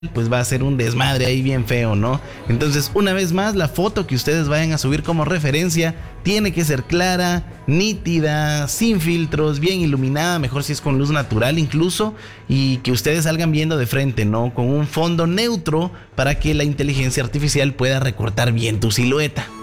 pues va a ser un desmadre ahí bien feo, ¿no? Entonces, una vez más, la foto que ustedes vayan a subir como referencia tiene que ser clara, nítida, sin filtros, bien iluminada, mejor si es con luz natural incluso, y que ustedes salgan viendo de frente, ¿no? Con un fondo neutro para que la inteligencia artificial pueda recortar bien tu silueta.